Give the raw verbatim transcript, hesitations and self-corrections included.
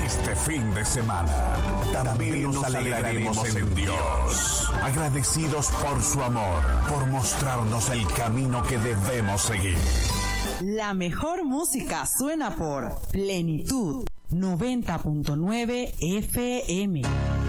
este fin de semana. También nos alegraremos en Dios, agradecidos por su amor, por mostrarnos el camino que debemos seguir. La mejor música suena por Plenitud noventa punto nueve F M.